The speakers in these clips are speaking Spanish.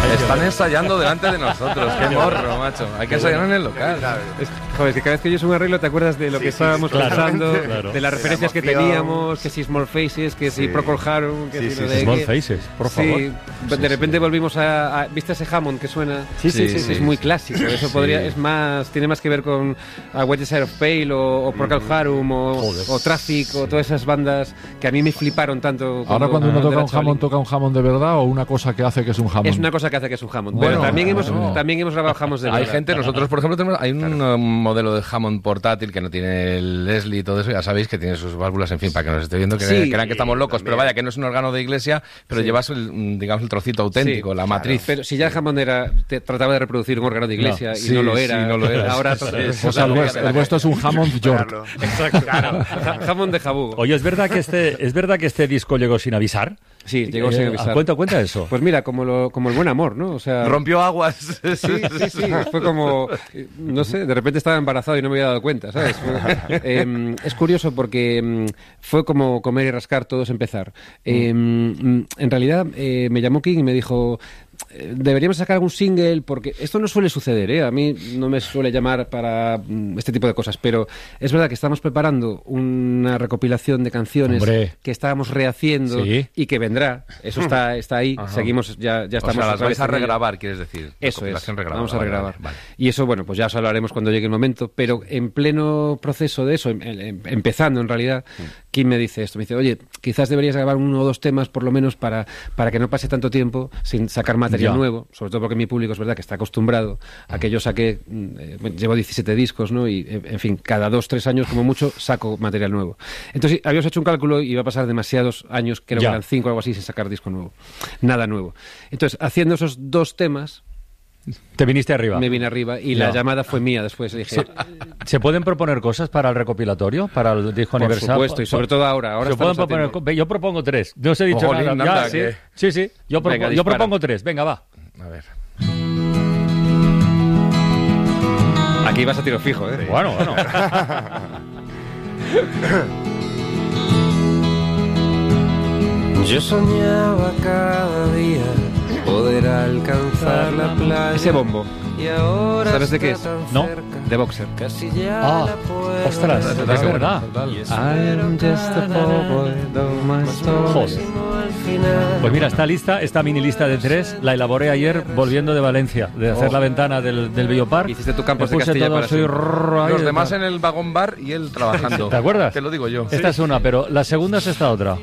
Están ensayando delante de nosotros. Qué morro, macho. Hay que ensayar en el local. Joder, es que cada vez que oyes un arreglo te acuerdas de lo que estábamos pensando, de las referencias que teníamos, que si Small Faces, que si Procol Harum, que si Small Faces, por favor. De repente volvimos a ¿viste ese Hammond que suena? Sí. Es muy clásico. Eso podría, es más, tiene más que ver con White Side of Pale o Procol Harum o Traffic o todas esas bandas que a mí me fliparon tanto. Ahora cuando uno toca un Hammond de verdad o una cosa que hace que es un Hammond. Es una cosa que hace que es un Hammond. Bueno, pero también hemos grabado Hammonds de verdad. Hay gente, nosotros por ejemplo hay un modelo de Hammond portátil que no tiene el Leslie y todo eso, ya sabéis que tiene sus válvulas, en fin, para que nos esté viendo, que crean que estamos locos, pero vaya, que no es un órgano de iglesia, pero llevas el trocito auténtico, la matriz. Pero si ya Hammond trataba de reproducir un órgano de iglesia y no lo era. Ahora el vuestro es un Hammond York. Exacto. Claro. Hammond de Jabugo. Oye, ¿es verdad que este disco llegó sin avisar? Sí, llegó sin avisar. Cuenta eso. Pues mira, como el buen amor, ¿no? O sea, rompió aguas. Sí. Fue como, no sé, de repente estaba embarazado y no me había dado cuenta, ¿sabes? Es curioso porque fue como comer y rascar, todo es empezar. En realidad me llamó King y me dijo: deberíamos sacar algún single, porque esto no suele suceder, ¿eh? A mí no me suele llamar para este tipo de cosas, pero es verdad que estamos preparando una recopilación de canciones que estábamos rehaciendo y que vendrá. Eso está ahí. Ajá. Seguimos, ya estamos. O sea, las vais a regrabar, quieres decir. Eso es. Vamos a regrabar. Vale. Y eso, bueno, pues ya os hablaremos cuando llegue el momento, pero en pleno proceso de eso, empezando en realidad, Kim me dice esto, me dice: oye, quizás deberías grabar 1 o 2 temas por lo menos para que no pase tanto tiempo sin sacar material nuevo, sobre todo porque mi público es verdad que está acostumbrado a que yo saque, llevo 17 discos, ¿no? Y en fin, cada 2-3 años como mucho saco material nuevo. Entonces habíamos hecho un cálculo y iba a pasar demasiados años, creo que eran 5 o algo así, sin sacar disco nuevo, nada nuevo. Entonces, haciendo esos 2 temas, te viniste arriba. Me vine arriba y la llamada fue mía después. Dije, ¿Se pueden proponer cosas para el recopilatorio, para el disco aniversario? Por supuesto, y sobre todo ahora yo propongo 3. No os he dicho nada. Sí. Yo propongo 3. Venga, va. A ver. Aquí vas a tiro fijo, ¿eh? Bueno. Yo soñaba cada día poder alcanzar la playa. Ese bombo. Y ahora ¿sabes de qué es? No. De Boxer. Ostras, es verdad. I'm just a poor boy, though my story. Pues mira, esta mini lista de 3 la elaboré ayer volviendo de Valencia, de hacer la ventana del Biopar. Hiciste tu campo de Castilla para los demás en el vagón bar y él trabajando. ¿Te acuerdas? Te lo digo yo. Esta es una, pero la segunda es esta otra.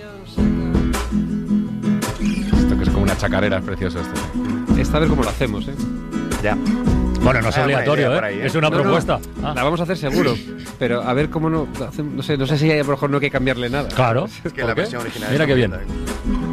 Esto que es como una chacarera, es precioso esto. Esta vez cómo lo hacemos, ¿eh? Ya. Bueno, no es obligatorio, ¿eh? Es una propuesta. La vamos a hacer seguro, pero a ver cómo no sé si a lo mejor no hay que cambiarle nada. Claro. Es que la versión original. Mira qué bien.